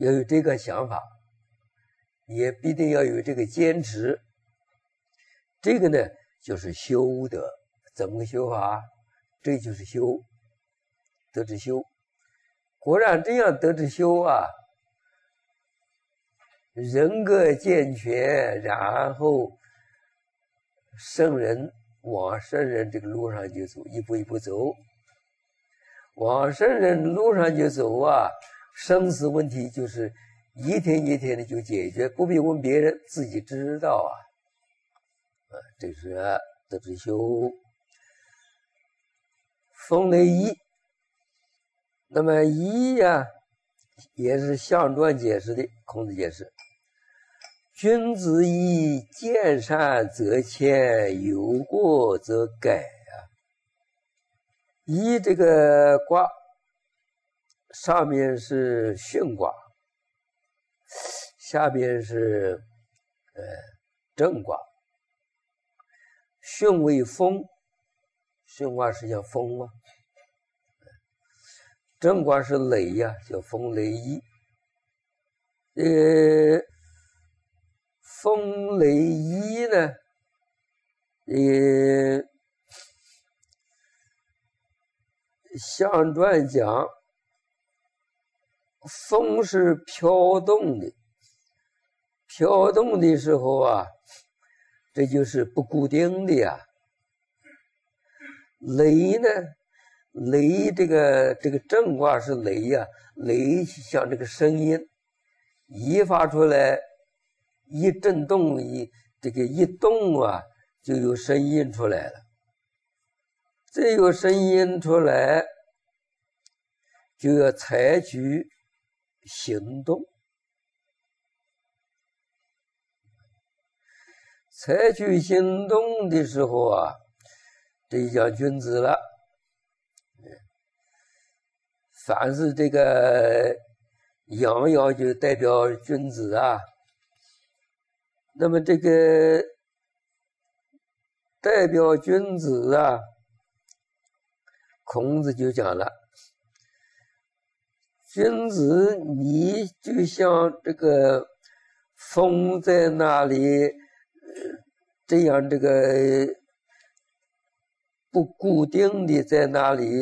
要有这个想法，也必定要有这个坚持。这个呢，就是修德。怎么个修法？这就是修，德之修。果然这样德之修啊，人格健全，然后圣人往圣人这个路上就走，一步一步走。往圣人路上就走啊，生死问题就是一天一天的就解决，不必问别人，自己知道啊。这是德之修。风雷一，那么一呀，也是象传解释的，孔子解释。君子以见善则迁，有过则改啊。一这个卦上面是巽卦，下边是震卦。巽为风，巽卦是叫风吗？震卦是雷呀，叫风雷一。风雷一呢，象传讲，风是飘动的，飘动的时候啊，这就是不固定的呀。雷呢，雷这个震卦是雷呀，雷像这个声音，一发出来，一震动，一动啊，就有声音出来了。这有声音出来，就要采取行动。采取行动的时候啊，这就叫君子了。凡是这个阳爻就代表君子啊。那么这个代表君子啊，孔子就讲了，君子你就像这个风在那里这样这个不固定的在那里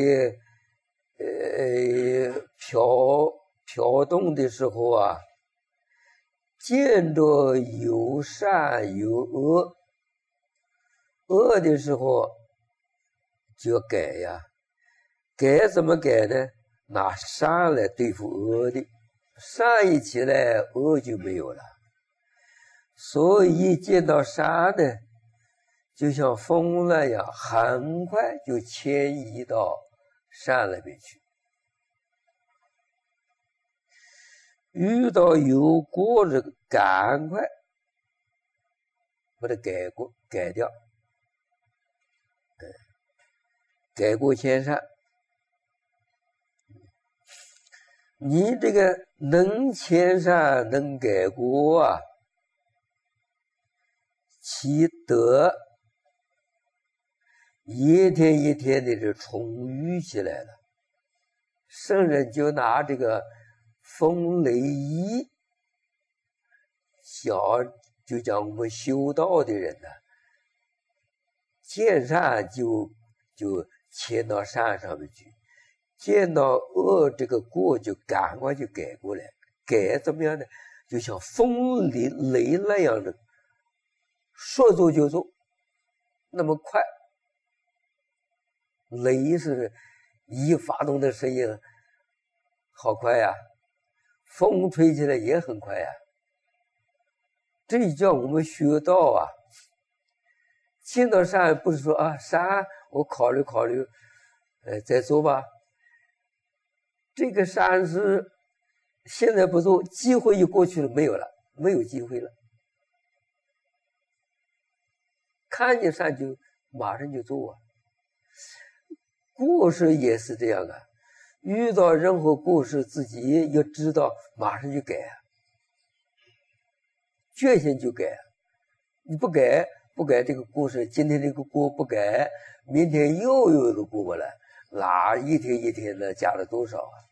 飘动的时候啊，见着有善有恶，恶的时候就要改呀。改怎么改呢？拿善来对付恶的，善一起来，恶就没有了。所以见到善呢，就像风那样，很快就迁移到善那边去。遇到有过这个，赶快把它改掉，改过迁善。你这个能迁善能改过啊，其德一天一天的就充裕起来了。圣人就拿这个风雷一就讲我们修道的人呢，见善就迁到善上面去，见到恶这个过就赶快就改过来。改怎么样呢？就像风雷那样的，说做就做，那么快。雷是一发动的声音好快呀，风吹起来也很快呀。这叫我们学道啊，见到善不是说啊善我考虑考虑再做吧。这个善是现在不做，机会一过去了，没有了，没有机会了。看见善就马上就做啊。过失也是这样啊，遇到任何过失自己要知道马上就改啊，决心就改啊。你不改这个过失，今天这个过不改，明天又有一个过来，哪一天一天的加了多少啊。